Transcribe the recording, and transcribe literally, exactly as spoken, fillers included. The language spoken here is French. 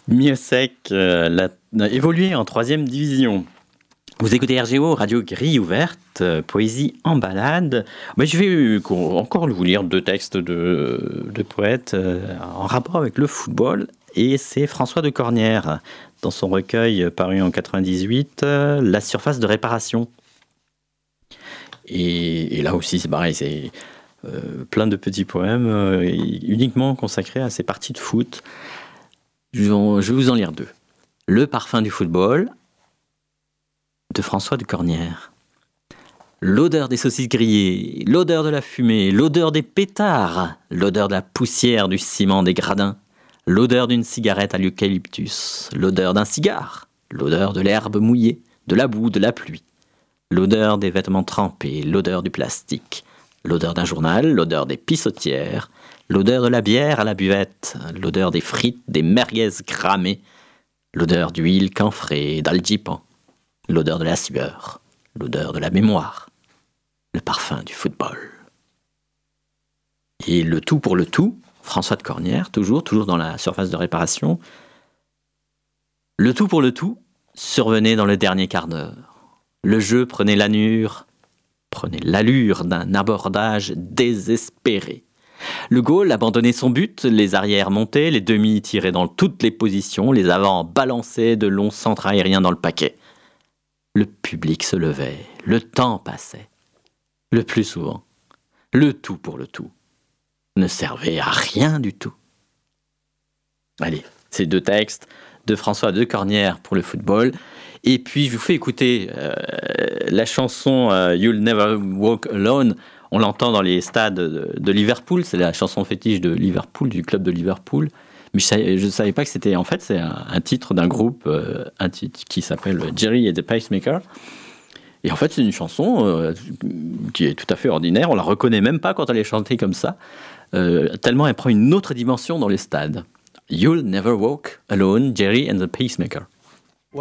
Mieusec euh, l'a, a évolué en troisième division. Vous écoutez R G O, Radio Grille Ouverte, euh, poésie en balade. Ben, je vais euh, encore vous lire deux textes de, de poètes euh, en rapport avec le football. Et c'est François de Cornières, dans son recueil paru en quatre-vingt-dix-huit, euh, La surface de réparation. Et, et là aussi, c'est pareil, c'est euh, plein de petits poèmes euh, uniquement consacrés à ces parties de foot. Je vais vous en lire deux. Le parfum du football, de François de Cornières. L'odeur des saucisses grillées, l'odeur de la fumée, l'odeur des pétards, l'odeur de la poussière du ciment des gradins, l'odeur d'une cigarette à l'eucalyptus, l'odeur d'un cigare, l'odeur de l'herbe mouillée, de la boue, de la pluie, l'odeur des vêtements trempés, l'odeur du plastique, l'odeur d'un journal, l'odeur des pissotières, l'odeur de la bière à la buvette, l'odeur des frites, des merguez cramées, l'odeur d'huile camphrée, d'aldipan, l'odeur de la sueur, l'odeur de la mémoire, le parfum du football. Et le tout pour le tout, François de Cornières, toujours, toujours dans la surface de réparation. Le tout pour le tout survenait dans le dernier quart d'heure. Le jeu prenait l'allure, prenait l'allure d'un abordage désespéré. Le goal abandonnait son but, les arrières montaient, les demi tiraient dans toutes les positions, les avants balançaient de longs centres aériens dans le paquet. Le public se levait, le temps passait. Le plus souvent, le tout pour le tout ne servait à rien du tout. Allez, ces deux textes de François de Cornières pour le football. Et puis, je vous fais écouter euh, la chanson euh, « You'll Never Walk Alone ». On l'entend dans les stades de, de Liverpool. C'est la chanson fétiche de Liverpool, du club de Liverpool. Mais je ne savais pas que c'était... En fait, c'est un, un titre d'un groupe euh, un titre qui s'appelle Jerry and the Pacemaker. Et en fait, c'est une chanson euh, qui est tout à fait ordinaire. On ne la reconnaît même pas quand elle est chantée comme ça. Euh, tellement elle prend une autre dimension dans les stades. You'll never walk alone, Jerry and the Pacemaker.